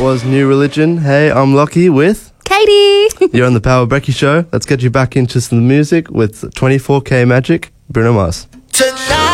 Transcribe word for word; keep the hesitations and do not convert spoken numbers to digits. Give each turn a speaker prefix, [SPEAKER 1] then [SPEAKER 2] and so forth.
[SPEAKER 1] was New Religion. Hey, I'm Lockie with
[SPEAKER 2] Katie.
[SPEAKER 1] You're on the Power Brecky Show. Let's get you back into some music with twenty-four K Magic, Bruno Mars.
[SPEAKER 3] Tonight